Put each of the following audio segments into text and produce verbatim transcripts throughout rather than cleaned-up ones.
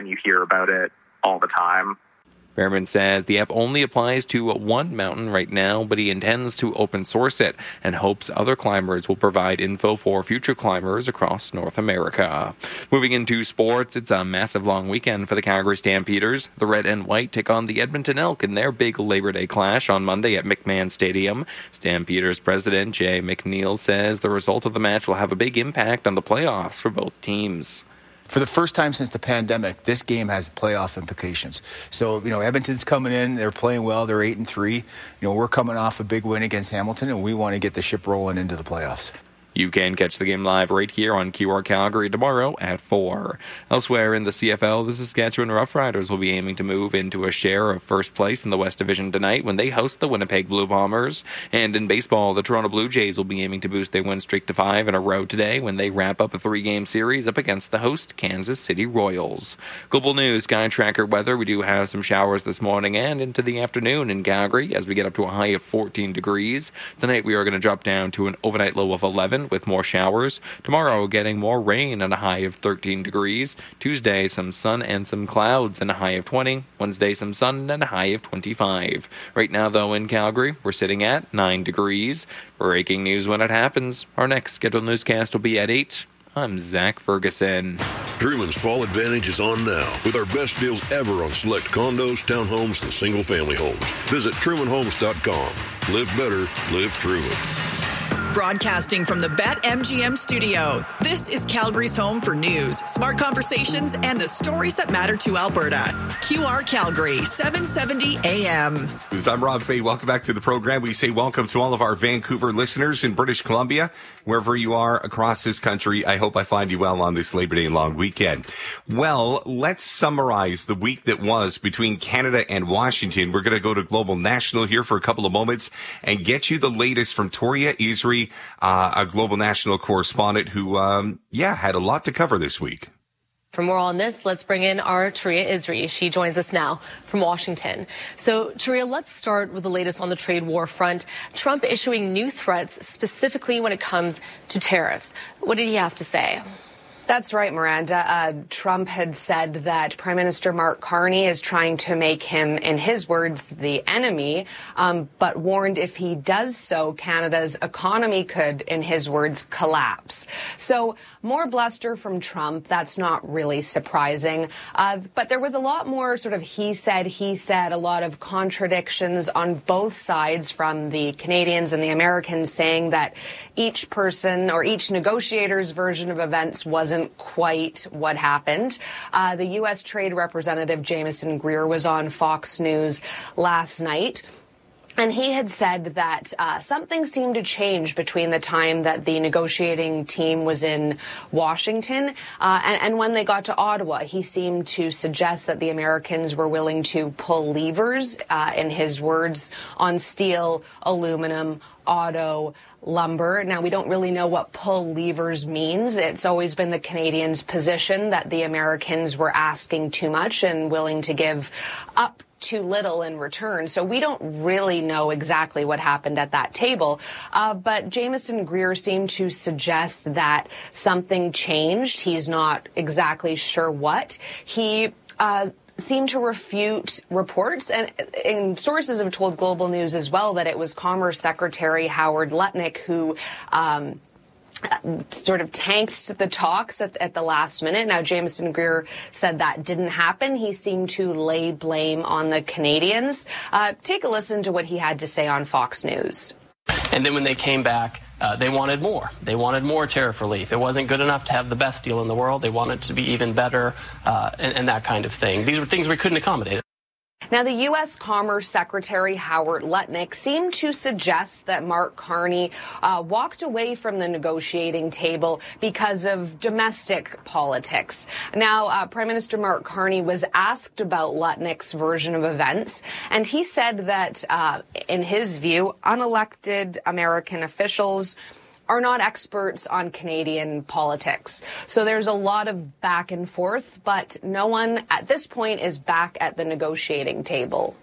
and you hear about it all the time. Behrman says the app only applies to one mountain right now, but he intends to open source it and hopes other climbers will provide info for future climbers across North America. Moving into sports, it's a massive long weekend for the Calgary Stampeders. The red and white take on the Edmonton Elk in their big Labor Day clash on Monday at McMahon Stadium. Stampeders president Jay McNeil says the result of the match will have a big impact on the playoffs for both teams. For the first time since the pandemic, this game has playoff implications. So, you know, Edmonton's coming in, they're playing well, they're eight and three. You know, we're coming off a big win against Hamilton, and we want to get the ship rolling into the playoffs. You can catch the game live right here on Q R Calgary tomorrow at four. Elsewhere in the C F L, the Saskatchewan Roughriders will be aiming to move into a share of first place in the West Division tonight when they host the Winnipeg Blue Bombers. And in baseball, the Toronto Blue Jays will be aiming to boost their win streak to five in a row today when they wrap up a three-game series up against the host Kansas City Royals. Global News, Sky Tracker weather. We do have some showers this morning and into the afternoon in Calgary as we get up to a high of fourteen degrees. Tonight we are going to drop down to an overnight low of eleven with more showers. Tomorrow, getting more rain and a high of thirteen degrees. Tuesday, some sun and some clouds and a high of twenty. Wednesday, some sun and a high of twenty-five. Right now, though, in Calgary, we're sitting at nine degrees. Breaking news when it happens. Our next scheduled newscast will be at eight. I'm Zach Ferguson. Truman's Fall Advantage is on now with our best deals ever on select condos, townhomes, and single-family homes. Visit Truman Homes dot com. Live better, live Truman. Broadcasting from the BetMGM studio, this is Calgary's home for news, smart conversations, and the stories that matter to Alberta. Q R Calgary, seven seventy A M. I'm Rob Fay. Welcome back to the program. We say welcome to all of our Vancouver listeners in British Columbia, wherever you are across this country. I hope I find you well on this Labor Day long weekend. Well, let's summarize the week that was between Canada and Washington. We're going to go to Global National here for a couple of moments and get you the latest from Toria Isri, Uh, a Global National correspondent who, um, yeah, had a lot to cover this week. For more on this, let's bring in our Toria Isri. She joins us now from Washington. So, Toria, let's start with the latest on the trade war front. Trump issuing new threats, specifically when it comes to tariffs. What did he have to say? That's right, Miranda. Uh, Trump had said that Prime Minister Mark Carney is trying to make him, in his words, the enemy, um, but warned if he does so, Canada's economy could, in his words, collapse. So more bluster from Trump. That's not really surprising. Uh, but there was a lot more sort of he said, he said, a lot of contradictions on both sides from the Canadians and the Americans saying that each person or each negotiator's version of events wasn't quite what happened. Uh, the U S Trade Representative Jamieson Greer was on Fox News last night, and he had said that uh, something seemed to change between the time that the negotiating team was in Washington uh, and, and when they got to Ottawa. He seemed to suggest that the Americans were willing to pull levers, uh, in his words, on steel, aluminum, auto, lumber. Now, we don't really know what pull levers means. It's always been the Canadians' position that the Americans were asking too much and willing to give up too little in return. So we don't really know exactly what happened at that table. Uh, but Jamieson Greer seemed to suggest that something changed. He's not exactly sure what. He uh seemed to refute reports, and, and sources have told Global News as well that it was Commerce Secretary Howard Lutnick who um, sort of tanked the talks at, at the last minute. Now, Jamieson Greer said that didn't happen. He seemed to lay blame on the Canadians. Uh, take a listen to what he had to say on Fox News. And then when they came back, uh, they wanted more. They wanted more tariff relief. It wasn't good enough to have the best deal in the world. They wanted it to be even better, uh, and, and that kind of thing. These were things we couldn't accommodate. Now, the U S Commerce Secretary Howard Lutnick seemed to suggest that Mark Carney uh, walked away from the negotiating table because of domestic politics. Now, uh, Prime Minister Mark Carney was asked about Lutnick's version of events, and he said that, uh, in his view, unelected American officials are not experts on Canadian politics. So there's a lot of back and forth, but no one at this point is back at the negotiating table.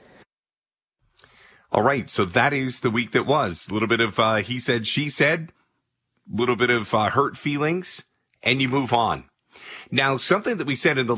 All right, so that is the week that was. A little bit of uh, he said, she said, a little bit of uh, hurt feelings, and you move on. Now, something that we said in the